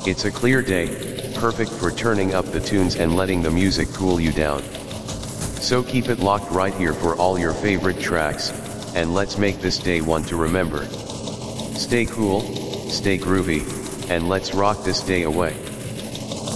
It's a clear day, perfect for turning up the tunes and letting the music cool you down. So keep it locked right here for all your favorite tracks, and let's make this day one to remember. Stay cool, stay groovy, and let's rock this day away.